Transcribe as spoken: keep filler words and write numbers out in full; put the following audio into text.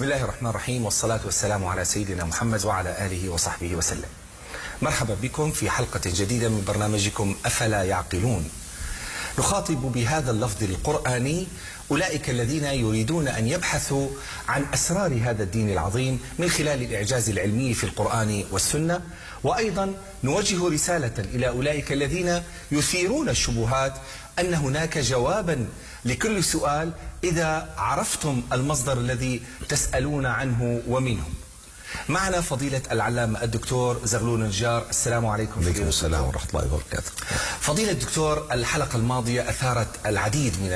بسم الله الرحمن الرحيم، والصلاة والسلام على سيدنا محمد وعلى آله وصحبه وسلم. مرحبا بكم في حلقة جديدة من برنامجكم أفلا يعقلون. نخاطب بهذا اللفظ القرآني أولئك الذين يريدون أن يبحثوا عن أسرار هذا الدين العظيم من خلال الإعجاز العلمي في القرآن والسنة، وأيضا نوجه رسالة إلى أولئك الذين يثيرون الشبهات أن هناك جوابا لكل سؤال إذا عرفتم المصدر الذي تسألون عنه ومنه. معنا فضيلة العلامة الدكتور زغلول النجار. السلام عليكم. وعليكم السلام ورحمة الله وبركاته. فضيلة الدكتور، الحلقة الماضية أثارت العديد من